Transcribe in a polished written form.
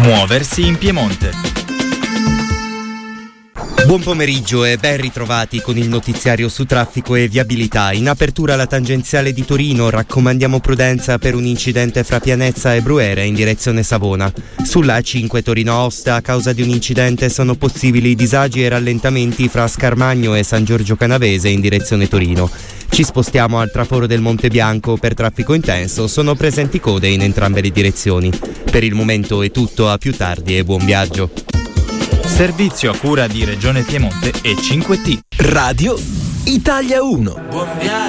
Muoversi in Piemonte. Buon pomeriggio e ben ritrovati con il notiziario su traffico e viabilità. In apertura la tangenziale di Torino, raccomandiamo prudenza per un incidente fra Pianezza e Bruera in direzione Savona. Sulla A5 Torino-Aosta, a causa di un incidente, sono possibili disagi e rallentamenti fra Scarmagno e San Giorgio Canavese in direzione Torino. Ci spostiamo al traforo del Monte Bianco per traffico intenso, sono presenti code in entrambe le direzioni. Per il momento è tutto, a più tardi e buon viaggio. Servizio a cura di Regione Piemonte e 5T. Radio Italia 1. Buon viaggio.